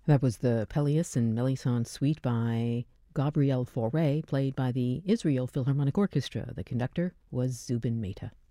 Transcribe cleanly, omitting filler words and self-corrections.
That was the Pelléas and Melisande Suite by Gabriel Fauré, played by the Israel Philharmonic Orchestra. The conductor was Zubin Mehta.